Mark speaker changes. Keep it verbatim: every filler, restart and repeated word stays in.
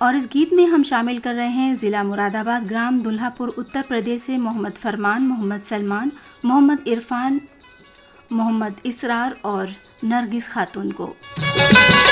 Speaker 1: और इस गीत में हम शामिल कर रहे हैं ज़िला मुरादाबाद, ग्राम दुल्हापुर, उत्तर प्रदेश से मोहम्मद फरमान, मोहम्मद सलमान, मोहम्मद इरफान, मोहम्मद इसरार और नरगिस खातून को।